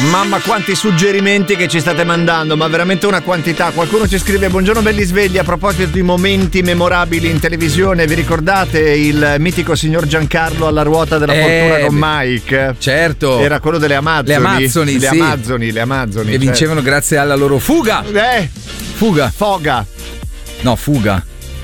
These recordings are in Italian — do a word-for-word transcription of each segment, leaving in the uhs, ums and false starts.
Mamma, quanti suggerimenti che ci state mandando, ma veramente una quantità. Qualcuno ci scrive: buongiorno belli svegli, a proposito di momenti memorabili in televisione, vi ricordate il mitico signor Giancarlo alla ruota della eh, fortuna con Mike? Certo. Era quello delle Amazzoni. Le Amazzoni, le sì. Amazzoni, le Amazzoni. Che certo. vincevano grazie alla loro fuga. Eh, fuga. Foga. No, fuga.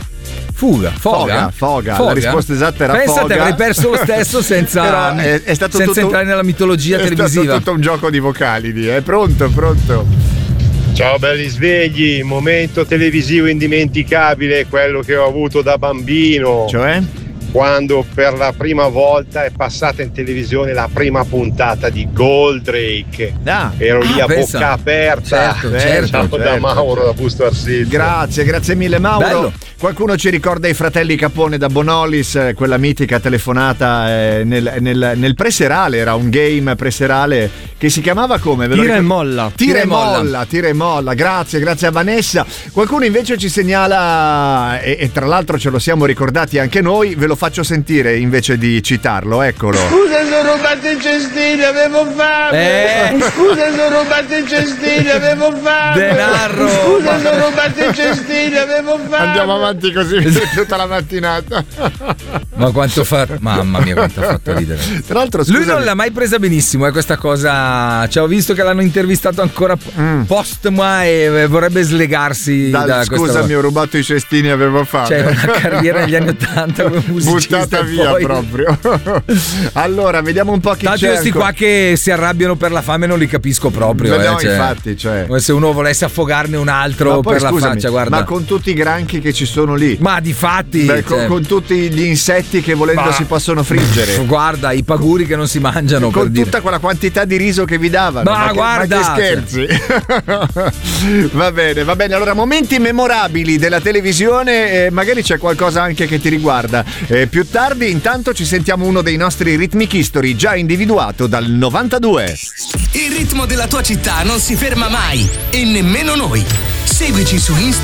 Fuga, foga, foga, foga. foga. La risposta esatta era Pensa foga. Pensa te, avrei perso lo stesso senza, Però è, è stato senza tutto, entrare nella mitologia è televisiva. È stato tutto un gioco di vocali, di, è pronto, pronto. Ciao belli svegli, momento televisivo indimenticabile, quello che ho avuto da bambino. Cioè? Quando per la prima volta è passata in televisione la prima puntata di Goldrake. Ah, ero lì ah, a pensa. bocca aperta. Certo, certo, Ciao certo, da Mauro certo. da Busto Arsizio. Grazie, grazie mille Mauro. Bello. Qualcuno ci ricorda i fratelli Capone da Bonolis, eh, quella mitica telefonata eh, nel, nel, nel preserale, era un game preserale che si chiamava come? Ve lo Tira e ricordo? molla. Tira, Tira e e molla. molla, tira e molla. Grazie, grazie a Vanessa. Qualcuno invece ci segnala, e, e tra l'altro ce lo siamo ricordati anche noi, ve lo faccio sentire invece di citarlo, eccolo. Scusa, sono rubato i cestini, avevo fame. Eh. Scusa, sono rubato i cestini, avevo fame. Denaro. Scusa, sono rubato i cestini, avevo fame. Andiamo avanti così tutta la mattinata. Ma quanto fa. Mamma mia, quanto ha fatto ridere. Tra l'altro, Lui scusami, non l'ha mai presa benissimo, è eh, questa cosa. Cioè, ho visto che l'hanno intervistato ancora Mm. postuma e vorrebbe slegarsi dal, da questa scusami, ho rubato i cestini, avevo fame. Cioè, una carriera negli anni ottanta come musicista. Buttata via poi. proprio. Allora, vediamo un po' chi Tanto c'è. questi ancora. qua che si arrabbiano per la fame non li capisco proprio. No, eh, no, cioè, infatti, cioè. come se uno volesse affogarne un altro Ma poi, per la scusami, faccia, guarda. ma con tutti i granchi che ci sono lì. Ma di fatti. Beh, con, cioè, con tutti gli insetti che volendo ma- si possono friggere. Guarda, i paguri che non si mangiano. Con per tutta dire. quella quantità di riso che vi davano. Ma che, guarda, ma che scherzi. Va bene, va bene. Allora, momenti memorabili della televisione, eh, magari c'è qualcosa anche che ti riguarda. Eh, più tardi, intanto, ci sentiamo uno dei nostri Rhythmic History, già individuato dal novantadue. Il ritmo della tua città non si ferma mai e nemmeno noi. Seguici su Instagram